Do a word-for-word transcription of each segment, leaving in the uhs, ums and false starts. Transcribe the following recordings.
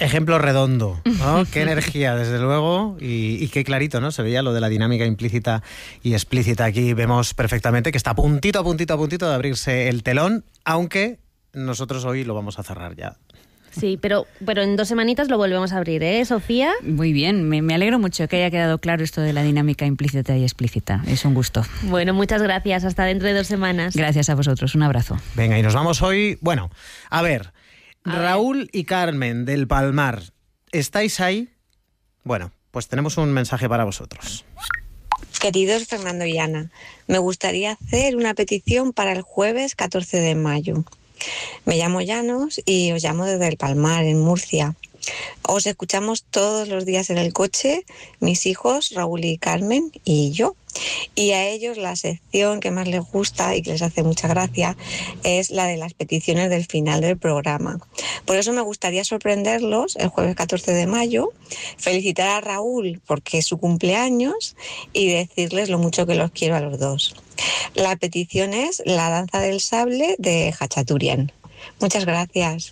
ejemplo redondo, ¿no? Qué energía, desde luego, y, y qué clarito, ¿no? Se veía lo de la dinámica implícita y explícita. Aquí vemos perfectamente que está a puntito, a puntito, a puntito de abrirse el telón, aunque nosotros hoy lo vamos a cerrar ya. Sí, pero, pero en dos semanitas lo volvemos a abrir, ¿eh, Sofía? Muy bien, me, me alegro mucho que haya quedado claro esto de la dinámica implícita y explícita. Es un gusto. Bueno, muchas gracias. Hasta dentro de dos semanas. Gracias a vosotros. Un abrazo. Venga, y nos vamos hoy... Bueno, a ver, A Raúl ver. y Carmen del Palmar, ¿estáis ahí? Bueno, pues tenemos un mensaje para vosotros. Queridos Fernando y Ana, me gustaría hacer una petición para el jueves catorce de mayo. Me llamo Llanos y os llamo desde el Palmar, en Murcia. Os escuchamos todos los días en el coche, mis hijos, Raúl y Carmen, y yo. Y a ellos la sección que más les gusta y que les hace mucha gracia es la de las peticiones del final del programa. Por eso me gustaría sorprenderlos el jueves catorce de mayo, felicitar a Raúl porque es su cumpleaños y decirles lo mucho que los quiero a los dos. La petición es La danza del sable de Hachaturian. Muchas gracias.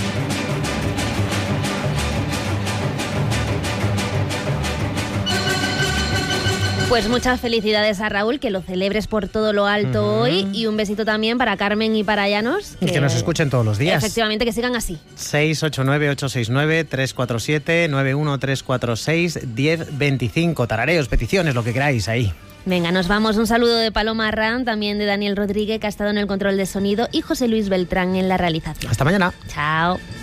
Pues muchas felicidades a Raúl, que lo celebres por todo lo alto uh-huh. hoy, y un besito también para Carmen y para Llanos. Que, que nos escuchen todos los días. Efectivamente, que sigan así. seis ocho nueve ocho seis nueve tres cuatro siete nueve uno tres cuatro seis diez veinticinco. Tarareos, peticiones, lo que queráis ahí. Venga, nos vamos. Un saludo de Paloma Arran, también de Daniel Rodríguez, que ha estado en el control de sonido, y José Luis Beltrán en la realización. Hasta mañana. Chao.